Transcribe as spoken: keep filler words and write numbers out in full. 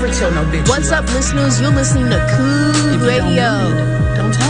never tell no bitch. What's up, listeners? You're listening to Cool Radio. Don't, don't